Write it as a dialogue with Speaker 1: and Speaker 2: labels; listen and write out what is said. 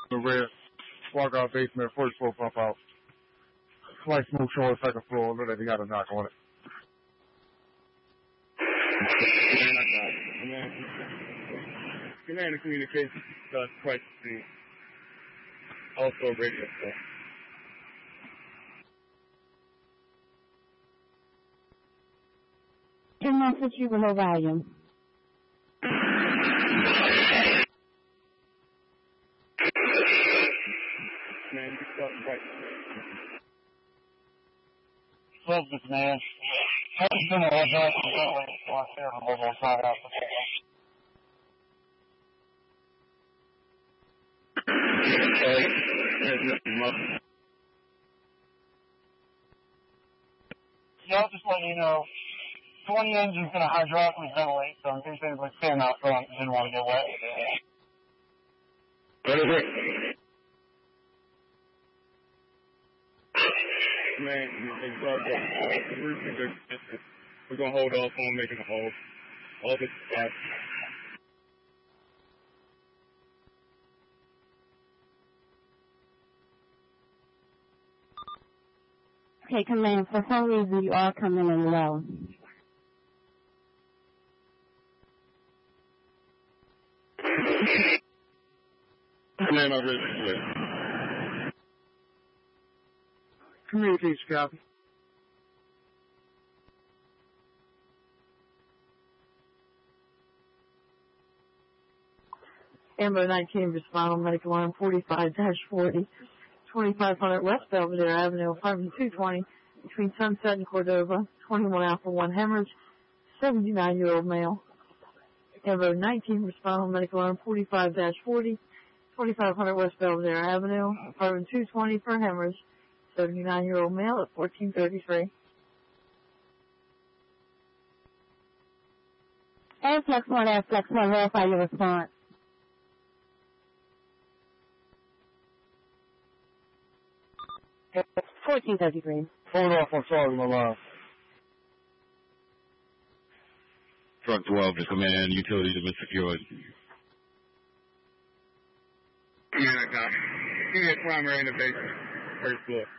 Speaker 1: The red walk out basement, first floor pump out. Slight smooth showing second floor, look like they got a knock on it. Command and communications, crisis scene. Also radio stuff.
Speaker 2: Turn off the tube below volume.
Speaker 1: Man, you start right.
Speaker 3: Subject, man. How you doing? I got yeah, I'll just let you know. 20 engine's going to hydraulically ventilate, so in case anybody's standing out front and didn't want to get wet.
Speaker 1: What is it? Man, we're going to hold off on making a hold. All this stuff.
Speaker 2: Okay, command, for some reason you are coming in low.
Speaker 1: Command, I'm ready to split. Communication copy.
Speaker 4: Amber 19, respond on medical line 45-40, 2500 West Belvedere Avenue, apartment 220, between Sunset and Cordova, 21 Alpha 1 hemorrhage, 79-year-old male. Amber 19, respond on medical line 45-40, 2500 West Belvedere Avenue, apartment 220 for hemorrhage, 79-year-old male at 1433.
Speaker 2: And Flex 1, verify your response. It's 1433.
Speaker 1: Hold off on sorry, my line.
Speaker 5: Truck 12 to command, utilities have been secured.
Speaker 1: Yeah, I got it. See that primary in the basement, first floor.